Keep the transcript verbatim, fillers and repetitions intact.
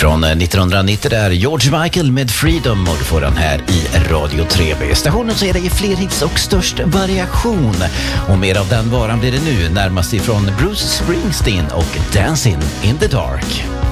Från nittonhundranittio där George Michael med Freedom, och du får den här i Radio tre B. Stationen så är det i fler hits och störst variation. Och mer av den varan blir det nu, närmast ifrån Bruce Springsteen och Dancing in the Dark.